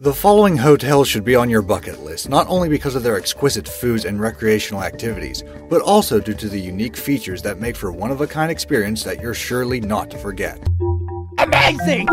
The following hotels should be on your bucket list, not only because of their exquisite foods and recreational activities, but also due to the unique features that make for one-of-a-kind experience that you're surely not to forget. Amazing!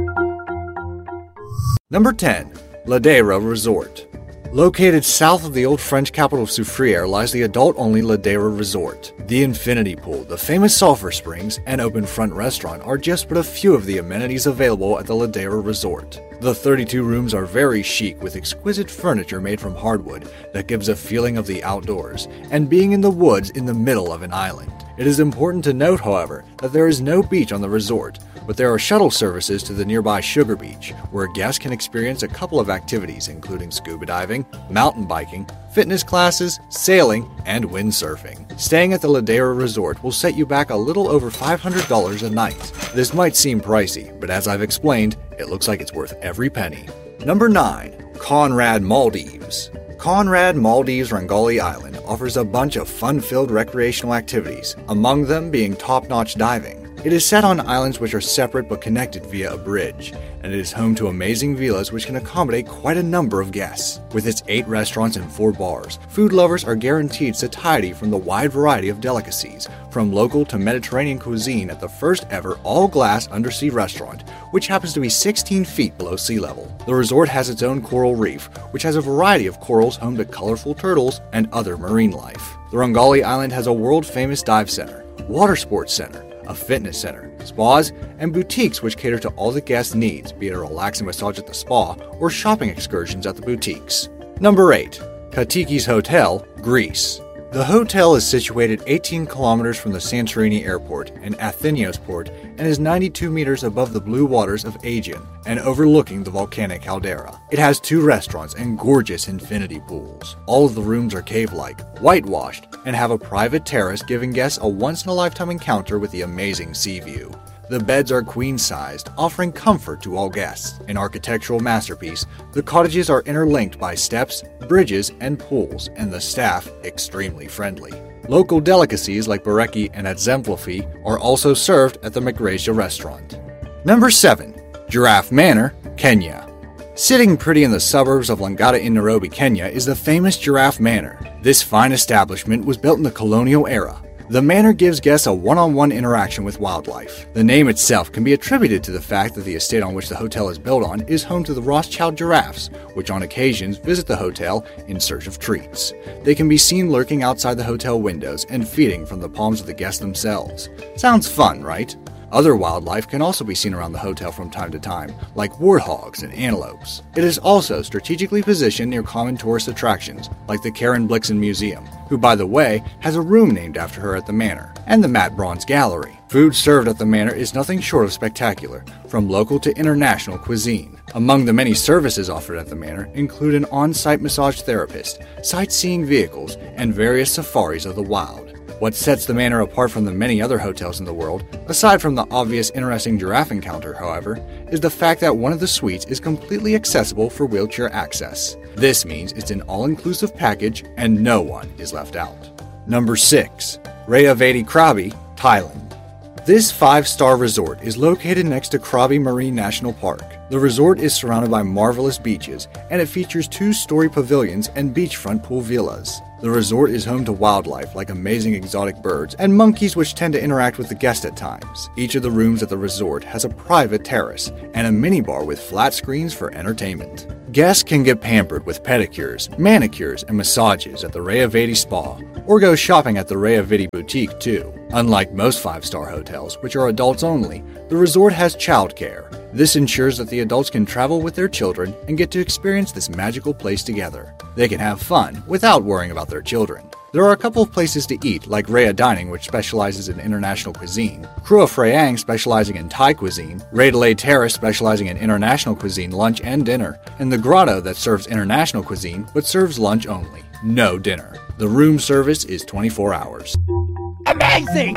Number 10. Ladera Resort. Located south of the old French capital of Soufrière lies the adult-only Ladera Resort. The infinity pool, the famous sulfur springs, and open front restaurant are just but a few of the amenities available at the Ladera Resort. The 32 rooms are very chic with exquisite furniture made from hardwood that gives a feeling of the outdoors and being in the woods in the middle of an island. It is important to note, however, that there is no beach on the resort, but there are shuttle services to the nearby Sugar Beach, where guests can experience a couple of activities including scuba diving, mountain biking, fitness classes, sailing, and windsurfing. Staying at the Ladera Resort will set you back a little over $500 a night. This might seem pricey, but as I've explained, it looks like it's worth every penny. Number 9. Conrad Maldives. Conrad Maldives Rangali Island offers a bunch of fun-filled recreational activities, among them being top-notch diving. It is set on islands which are separate but connected via a bridge, and it is home to amazing villas which can accommodate quite a number of guests. With its 8 restaurants and 4 bars, food lovers are guaranteed satiety from the wide variety of delicacies, from local to Mediterranean cuisine at the first ever all-glass undersea restaurant, which happens to be 16 feet below sea level. The resort has its own coral reef, which has a variety of corals home to colorful turtles and other marine life. The Rangali Island has a world-famous dive center, water sports center, a fitness center, spas, and boutiques which cater to all the guests' needs, be it a relaxing massage at the spa or shopping excursions at the boutiques. Number 8. Katikis Hotel, Greece. The hotel is situated 18 kilometers from the Santorini Airport and Athenios Port and is 92 meters above the blue waters of Aegean and overlooking the volcanic caldera. It has 2 restaurants and gorgeous infinity pools. All of the rooms are cave-like, whitewashed, and have a private terrace giving guests a once-in-a-lifetime encounter with the amazing sea view. The beds are queen-sized, offering comfort to all guests. An architectural masterpiece, the cottages are interlinked by steps, bridges, and pools, and the staff extremely friendly. Local delicacies like bareki and atzemplofi are also served at the Macrasia restaurant. Number 7. Giraffe Manor, Kenya. Sitting pretty in the suburbs of Langata in Nairobi, Kenya is the famous Giraffe Manor. This fine establishment was built in the colonial era. The manor gives guests a one-on-one interaction with wildlife. The name itself can be attributed to the fact that the estate on which the hotel is built on is home to the Rothschild giraffes, which on occasions visit the hotel in search of treats. They can be seen lurking outside the hotel windows and feeding from the palms of the guests themselves. Sounds fun, right? Other wildlife can also be seen around the hotel from time to time, like warthogs and antelopes. It is also strategically positioned near common tourist attractions, like the Karen Blixen Museum, who, by the way, has a room named after her at the manor, and the Matt Bronze Gallery. Food served at the manor is nothing short of spectacular, from local to international cuisine. Among the many services offered at the manor include an on-site massage therapist, sightseeing vehicles, and various safaris of the wild. What sets the manor apart from the many other hotels in the world, aside from the obvious interesting giraffe encounter, however, is the fact that one of the suites is completely accessible for wheelchair access. This means it's an all-inclusive package and no one is left out. Number 6. Rayavedi Krabi, Thailand. This 5-star resort is located next to Krabi Marine National Park. The resort is surrounded by marvelous beaches, and it features 2-story pavilions and beachfront pool villas. The resort is home to wildlife like amazing exotic birds and monkeys which tend to interact with the guests at times. Each of the rooms at the resort has a private terrace and a minibar with flat screens for entertainment. Guests can get pampered with pedicures, manicures, and massages at the Rayavedi Spa, or go shopping at the Rayavedi Boutique too. Unlike most 5-star hotels, which are adults only, the resort has childcare. This ensures that the adults can travel with their children and get to experience this magical place together. They can have fun without worrying about their children. There are a couple of places to eat, like Raya Dining, which specializes in international cuisine, Krua Frayang, specializing in Thai cuisine, Ray Delay Terrace, specializing in international cuisine lunch and dinner, and the Grotto that serves international cuisine but serves lunch only, no dinner. The room service is 24 hours. Amazing!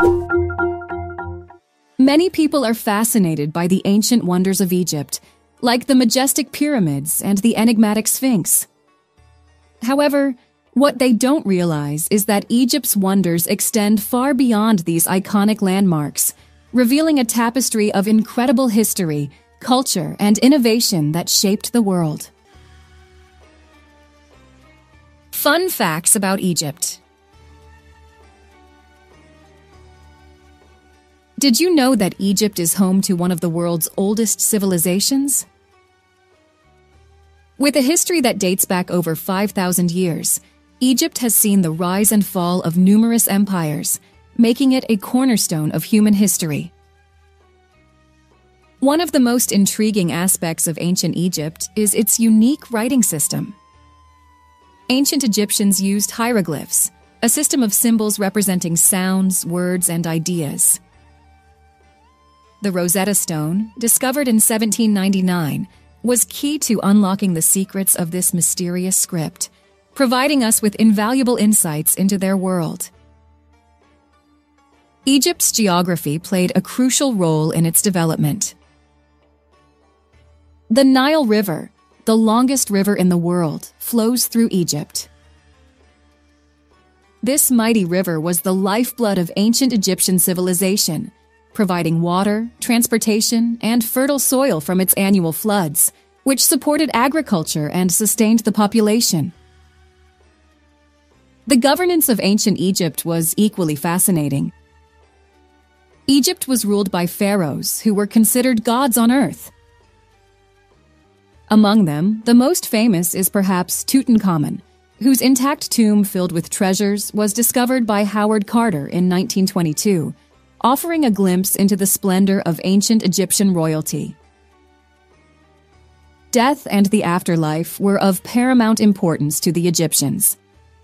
Many people are fascinated by the ancient wonders of Egypt, like the majestic pyramids and the enigmatic Sphinx. However, what they don't realize is that Egypt's wonders extend far beyond these iconic landmarks, revealing a tapestry of incredible history, culture, and innovation that shaped the world. Fun facts about Egypt. Did you know that Egypt is home to one of the world's oldest civilizations? With a history that dates back over 5,000 years, Egypt has seen the rise and fall of numerous empires, making it a cornerstone of human history. One of the most intriguing aspects of ancient Egypt is its unique writing system. Ancient Egyptians used hieroglyphs, a system of symbols representing sounds, words, and ideas. The Rosetta Stone, discovered in 1799, was key to unlocking the secrets of this mysterious script, providing us with invaluable insights into their world. Egypt's geography played a crucial role in its development. The Nile River, the longest river in the world, flows through Egypt. This mighty river was the lifeblood of ancient Egyptian civilization, providing water, transportation, and fertile soil from its annual floods, which supported agriculture and sustained the population. The governance of ancient Egypt was equally fascinating. Egypt was ruled by pharaohs who were considered gods on earth. Among them, the most famous is perhaps Tutankhamun, whose intact tomb filled with treasures was discovered by Howard Carter in 1922, offering a glimpse into the splendor of ancient Egyptian royalty. Death and the afterlife were of paramount importance to the Egyptians.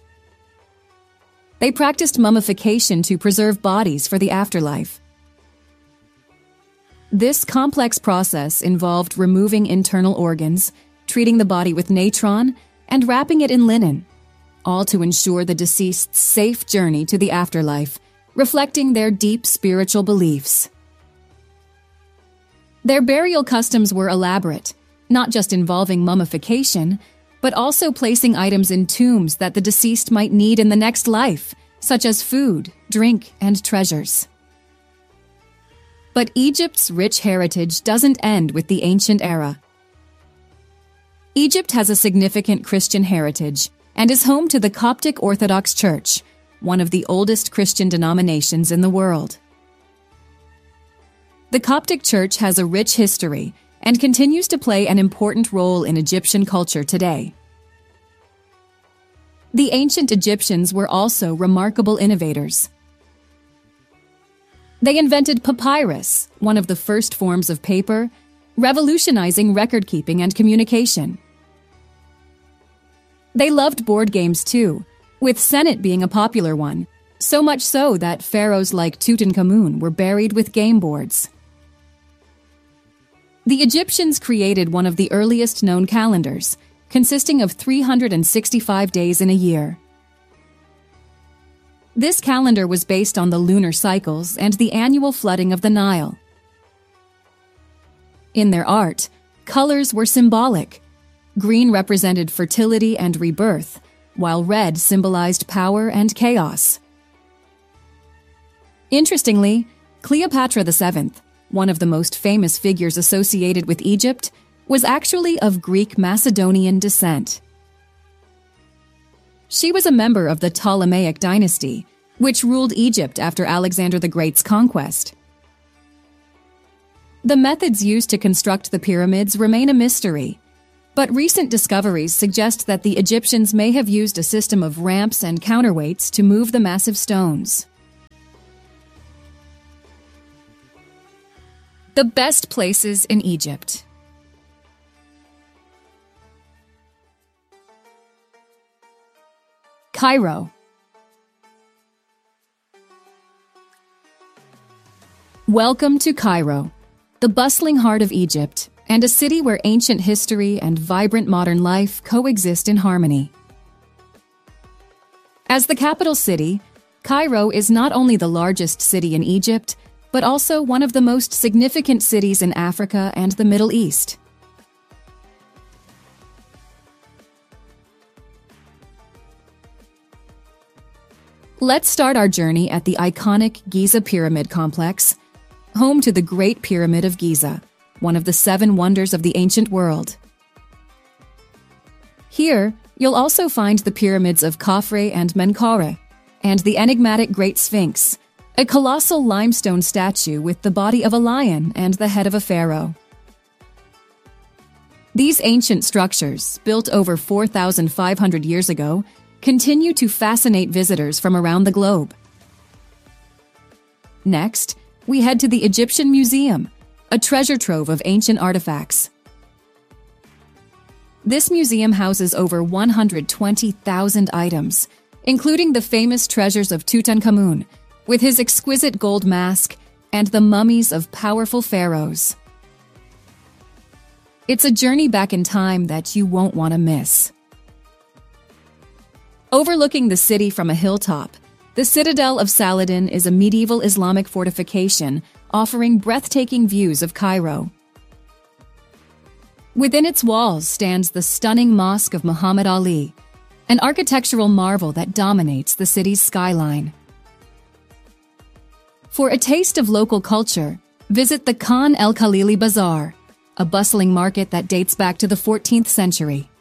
They practiced mummification to preserve bodies for the afterlife. This complex process involved removing internal organs, treating the body with natron, and wrapping it in linen, all to ensure the deceased's safe journey to the afterlife, reflecting their deep spiritual beliefs. Their burial customs were elaborate, not just involving mummification, but also placing items in tombs that the deceased might need in the next life, such as food, drink, and treasures. But Egypt's rich heritage doesn't end with the ancient era. Egypt has a significant Christian heritage and is home to the Coptic Orthodox Church, one of the oldest Christian denominations in the world. The Coptic Church has a rich history and continues to play an important role in Egyptian culture today. The ancient Egyptians were also remarkable innovators. They invented papyrus, one of the first forms of paper, revolutionizing record-keeping and communication. They loved board games too, with Senet being a popular one, so much so that pharaohs like Tutankhamun were buried with game boards. The Egyptians created one of the earliest known calendars, consisting of 365 days in a year. This calendar was based on the lunar cycles and the annual flooding of the Nile. In their art, colors were symbolic. Green represented fertility and rebirth, while red symbolized power and chaos. Interestingly, Cleopatra VII, one of the most famous figures associated with Egypt, was actually of Greek Macedonian descent. She was a member of the Ptolemaic dynasty, which ruled Egypt after Alexander the Great's conquest. The methods used to construct the pyramids remain a mystery, but recent discoveries suggest that the Egyptians may have used a system of ramps and counterweights to move the massive stones. The best places in Egypt. Cairo. Welcome to Cairo, the bustling heart of Egypt, and a city where ancient history and vibrant modern life coexist in harmony. As the capital city, Cairo is not only the largest city in Egypt, but also one of the most significant cities in Africa and the Middle East. Let's start our journey at the iconic Giza Pyramid Complex, home to the Great Pyramid of Giza, one of the 7 wonders of the ancient world. Here, you'll also find the pyramids of Khafre and Menkaure, and the enigmatic Great Sphinx, a colossal limestone statue with the body of a lion and the head of a pharaoh. These ancient structures, built over 4,500 years ago, continue to fascinate visitors from around the globe. Next, we head to the Egyptian Museum, a treasure trove of ancient artifacts. This museum houses over 120,000 items, including the famous treasures of Tutankhamun, with his exquisite gold mask, and the mummies of powerful pharaohs. It's a journey back in time that you won't want to miss. Overlooking the city from a hilltop, the Citadel of Saladin is a medieval Islamic fortification offering breathtaking views of Cairo. Within its walls stands the stunning Mosque of Muhammad Ali, an architectural marvel that dominates the city's skyline. For a taste of local culture, visit the Khan El Khalili Bazaar, a bustling market that dates back to the 14th century.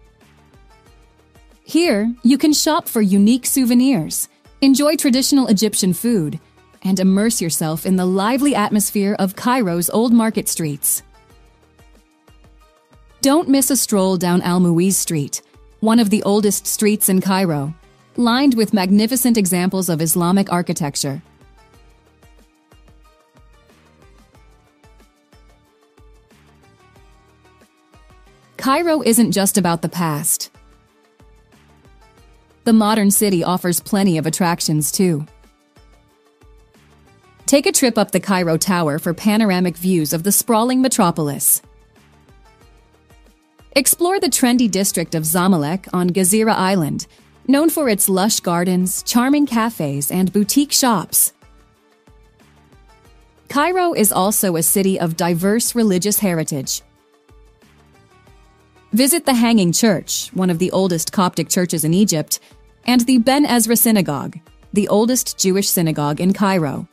Here, you can shop for unique souvenirs, enjoy traditional Egyptian food, and immerse yourself in the lively atmosphere of Cairo's old market streets. Don't miss a stroll down Al Muiz Street, one of the oldest streets in Cairo, lined with magnificent examples of Islamic architecture. Cairo isn't just about the past. The modern city offers plenty of attractions, too. Take a trip up the Cairo Tower for panoramic views of the sprawling metropolis. Explore the trendy district of Zamalek on Gezira Island, known for its lush gardens, charming cafes, and boutique shops. Cairo is also a city of diverse religious heritage. Visit the Hanging Church, one of the oldest Coptic churches in Egypt, and the Ben Ezra Synagogue, the oldest Jewish synagogue in Cairo.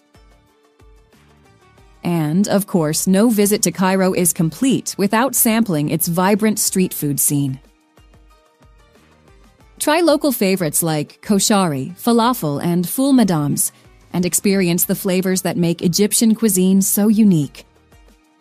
And, of course, no visit to Cairo is complete without sampling its vibrant street food scene. Try local favorites like koshari, falafel, and ful madams, and experience the flavors that make Egyptian cuisine so unique.